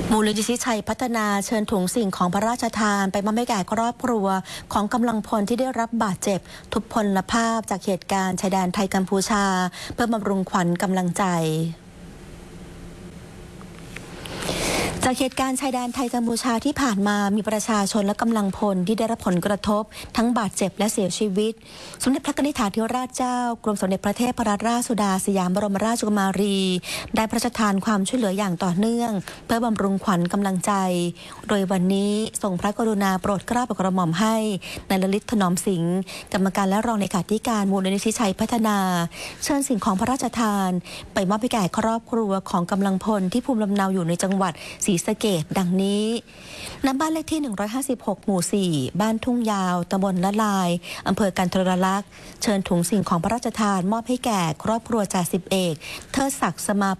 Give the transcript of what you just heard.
มูลนิธิชัยพัฒนาเชิญถุงสิ่งของพระราชทานไปมอบให้แก่ครอบครัวของกำลังพลที่ได้รับบาดเจ็บทุพพลภาพจากเหตุการณ์ชายแดนไทยกัมพูชาเพื่อบำรุงขวัญกำลังใจจากเหตุการณ์ชายแดนไทยกัมพูชาที่ผ่านมามีประชาชนและกำลังพลที่ได้รับผลกระทบทั้งบาดเจ็บและเสียชีวิตสมเด็จพระนิธิถาธิราชเจ้ากรมสมเด็จพระเทพรัตนราชสุดาสยามบรมราชกุมารีได้พระราชทานความช่วยเหลืออย่างต่อเนื่องเพื่อบำรุงขวัญกำลังใจโดยวันนี้ทรงพระกรุณาโปรดเกล้าโปรดกระหม่อมให้นายลลิตถนอมสิงห์กรรมการและรองเลขาธิการมูลนิธิชัยพัฒนาเชิญสิ่งของพระราชทานไปมอบให้แก่ครอบครัวของกำลังพลที่ภูมิลำเนาอยู่ในจังหวัดศรีสะเกษดังนี้ณบ้านเลขที่156หมู่4บ้านทุ่งยาวตำบลละลายอำเภอกันทรลักษณ์เชิญถุงสิ่งของพระราชทานมอบให้แก่ครอบครัวจ่าสิบเอกเทิดศักดิ์สมา